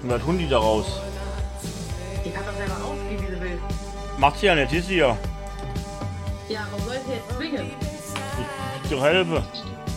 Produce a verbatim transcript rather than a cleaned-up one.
Und was tun die da raus? Die kann doch selber rausgehen, wie sie will. Macht sie ja nicht, ist sie ja. Ja, warum soll ich sie jetzt zwingen? Ich doch helfe.